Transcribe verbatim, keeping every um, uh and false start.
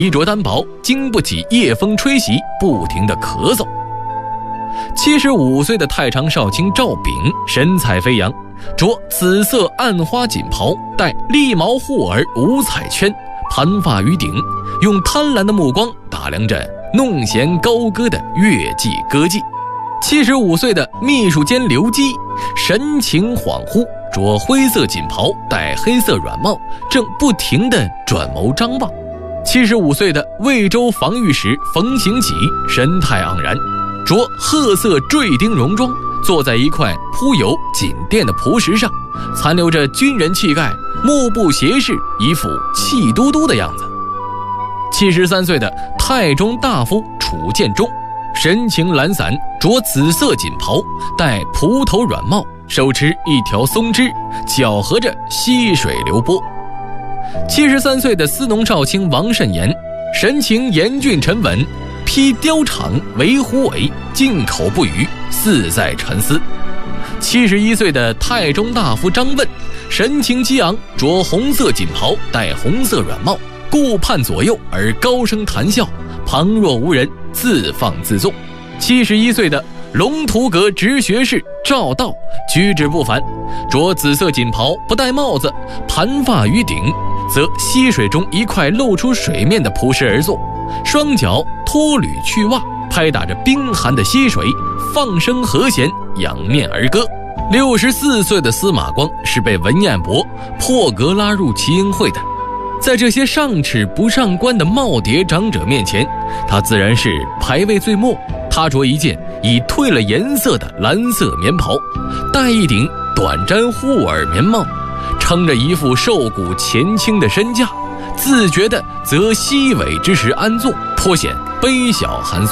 衣着单薄，经不起夜风吹袭，不停地咳嗽。七十五岁的太常少卿赵炳神采飞扬，着紫色暗花锦袍，戴立毛护耳五彩圈，盘发于顶，用贪婪的目光打量着弄弦高歌的乐伎歌妓。七十五岁的秘书监刘基神情恍惚，着灰色锦袍，戴黑色软帽，正不停地转眸张望。七十五岁的魏州防御使冯行己神态盎然，着褐色坠钉戎装，坐在一块铺有锦垫的蒲石上，残留着军人气概，目不斜视，一副气嘟嘟的样子。七十三岁的太中大夫楚建中神情懒散，着紫色锦袍，戴蒲头软帽，手持一条松枝，搅和着溪水流波。七十三岁的司农少卿王慎言神情严峻沉稳，披貂氅为虎尾，静口不语，似在沉思。七十一岁的太中大夫张问神情激昂，着红色锦袍，戴红色软帽，顾盼左右而高声谈笑，旁若无人，自放自纵。七十一岁的龙图阁直学士赵道举止不凡，着紫色锦袍，不戴帽子，盘发于顶，则溪水中一块露出水面的蒲石而坐，双脚脱履去袜，拍打着冰寒的溪水，放声和弦，仰面而歌。六十四岁的司马光是被文彦博破格拉入齐英会的，在这些上尺不上官的耄耋长者面前，他自然是排位最末。他着一件已褪了颜色的蓝色棉袍，戴一顶短毡护耳棉帽，撑着一副瘦骨前倾的身架，自觉地择西尾之时安坐，颇显卑小寒酸。